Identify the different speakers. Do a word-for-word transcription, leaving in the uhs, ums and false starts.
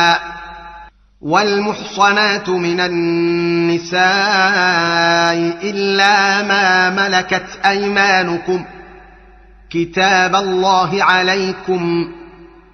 Speaker 1: والمحصنات من النساء إلا ما ملكت أيمانكم كتاب الله عليكم